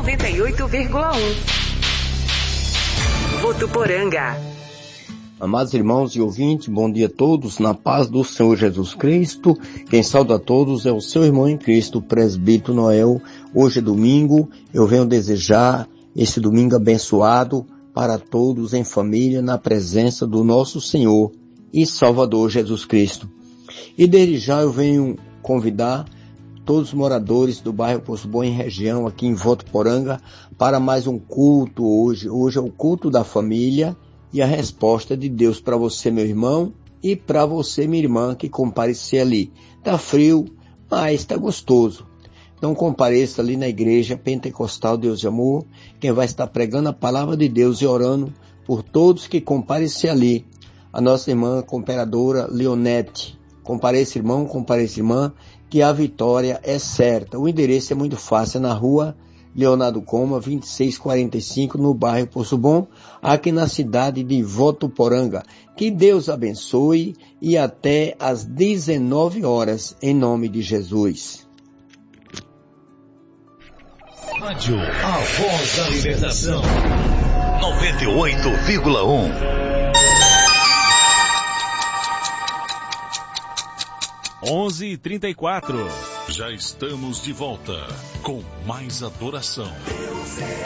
98,1. Votuporanga. Amados irmãos e ouvintes, bom dia a todos, na paz do Senhor Jesus Cristo. Quem sauda a todos é o seu irmão em Cristo, o presbítero Noel. Hoje é domingo, eu venho desejar esse domingo abençoado para todos em família, na presença do nosso Senhor e Salvador Jesus Cristo. E desde já eu venho convidar todos os moradores do bairro Poço Bom e região aqui em Votuporanga para mais um culto hoje. Hoje é o culto da família e a resposta de Deus para você, meu irmão, e para você, minha irmã, que comparecer ali. Tá frio, mas tá gostoso. Então compareça ali na igreja pentecostal Deus de Amor, quem vai estar pregando a palavra de Deus e orando por todos que comparecer ali. A nossa irmã cooperadora Leonete. Compareça, irmão, compareça, irmã, que a vitória é certa. O endereço é muito fácil, é na rua Leonardo Coma, 2645, no bairro Poço Bom, aqui na cidade de Votuporanga. Que Deus abençoe e até às 19 horas, em nome de Jesus. Rádio A Voz da Libertação, 98,1. 11h34. Já estamos de volta com mais adoração. Deus é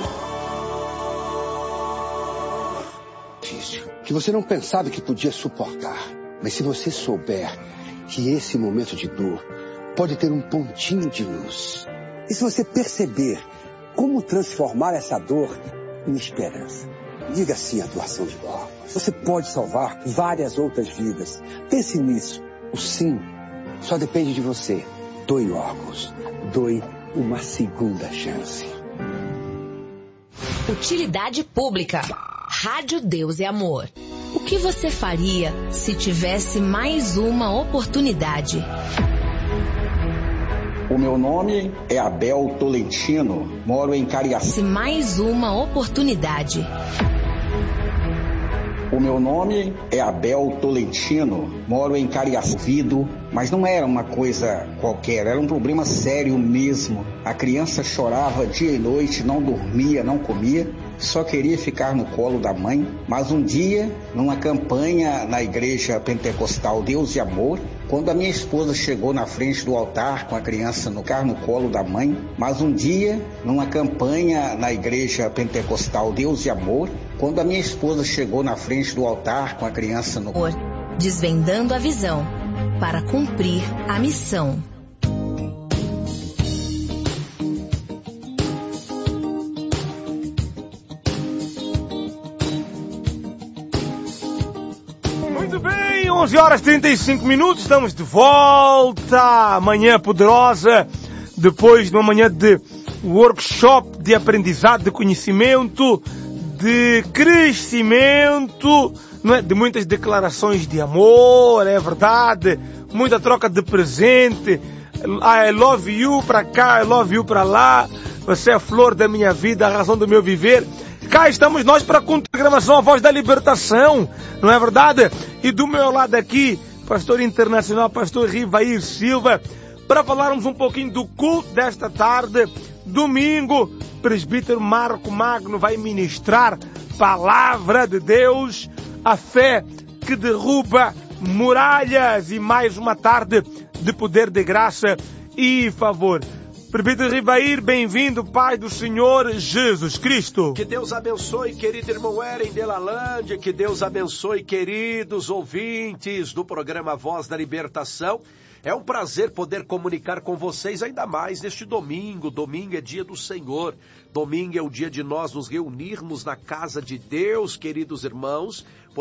amor. Que você não pensava que podia suportar, mas se você souber que esse momento de dor pode ter um pontinho de luz, e se você perceber como transformar essa dor em esperança, diga sim à doação de órgãos. Você pode salvar várias outras vidas. Pense nisso. O sim só depende de você. Doe órgãos. Doe uma segunda chance. Utilidade pública. Rádio Deus é Amor. O que você faria se tivesse mais uma oportunidade? O meu nome é Abel Tolentino. Moro em Cariacica. Se mais uma oportunidade. O meu nome é Abel Tolentino, moro em Cariacica, mas não era uma coisa qualquer, era um problema sério mesmo. A criança chorava dia e noite, não dormia, não comia, só queria ficar no colo da mãe. Mas um dia, numa campanha na igreja pentecostal Deus de Amor, quando a minha esposa chegou na frente do altar com a criança no colo da mãe, mas um dia, numa campanha na igreja pentecostal Deus de Amor, quando a minha esposa chegou na frente do altar com a criança no desvendando a visão para cumprir a missão. Muito bem, 11h35, estamos de volta. Manhã poderosa, depois de uma manhã de workshop, de aprendizado, de conhecimento, de crescimento, não é? De muitas declarações de amor, é verdade, muita troca de presente, I love you para cá, I love you para lá, você é a flor da minha vida, a razão do meu viver. Cá estamos nós para a programação A Voz da Libertação, não é verdade? E do meu lado aqui, pastor internacional, pastor Rivair Silva, para falarmos um pouquinho do culto desta tarde, domingo. Presbítero Marco Magno vai ministrar palavra de Deus, a fé que derruba muralhas, e mais uma tarde de poder, de graça e favor. Presbítero Rivair, bem-vindo, Pai do Senhor Jesus Cristo. Que Deus abençoe, querido irmão Eren de Lalândia, que Deus abençoe, queridos ouvintes do programa Voz da Libertação. É um prazer poder comunicar com vocês ainda mais neste domingo. Domingo é dia do Senhor. Domingo é o dia de nós nos reunirmos na casa de Deus, queridos irmãos,